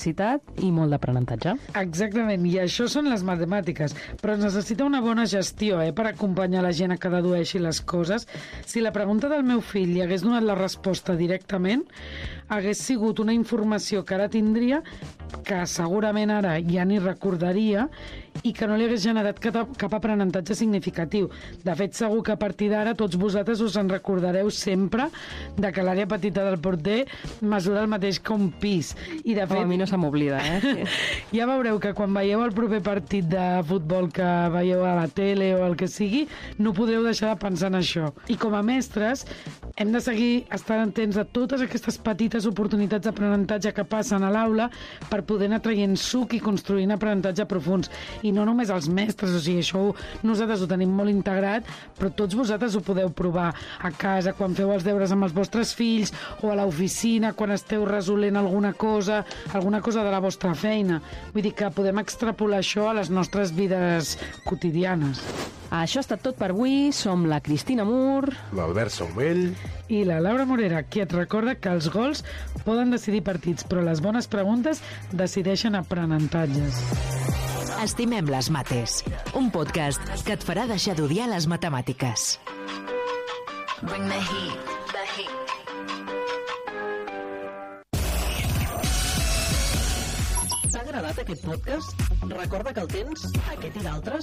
i molt d'aprenentatge. Exactament, i això són les matemàtiques, però es necessita una bona gestió per acompanyar la gent a que dedueixi les coses. Si la pregunta del meu fill li hagués donat la resposta directament, hagués sigut una informació que ara tindria, que segurament ara ja ni recordaria, i que no li hagués generat cap aprenentatge significatiu. De fet, segur que a partir d'ara tots vosaltres us en recordareu sempre de que l'àrea petita del porter mesura el mateix que un pis. I de fet, a mi no se m'oblida, ja veureu que quan veieu el proper partit de futbol que veieu a la tele o el que sigui, no podreu deixar de pensar en això. I com a mestres, hem de seguir estant atents a totes aquestes petites oportunitats d'aprenentatge que passen a l'aula per poder anar traient suc i construint aprenentatge profuns. I no només els mestres, o sigui, això nosaltres ho tenim molt integrat, però tots vosaltres ho podeu provar a casa, quan feu els deures amb els vostres fills, o a l'oficina, quan esteu resolent alguna cosa de la vostra feina. Vull dir que podem extrapolar això a les nostres vides quotidianes. Això ha estat tot per avui. Som la Cristina Mur, l'Albert Saumell i la Laura Morera, qui et recorda que els gols poden decidir partits, però les bones preguntes decideixen aprenentatges. Estimem les mates, un podcast que et farà deixar d'odiar les matemàtiques. Bring the heat, the heat. T'ha agradat aquest podcast? Recorda que el tens, aquest i d'altres,